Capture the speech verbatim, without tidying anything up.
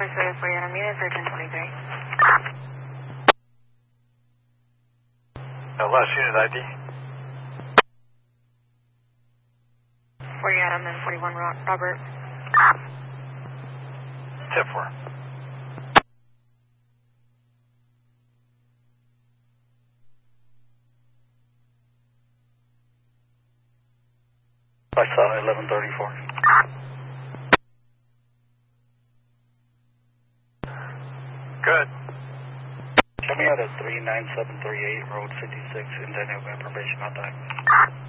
Sorry for you. I'm unit for ten twenty-three. Uh, last unit I D. forty Adam and forty-one Robert. ten four. I saw eleven thirty-four. Good. Show me out at three nine seven three eight, Road fifty-six, Centennial, information on time.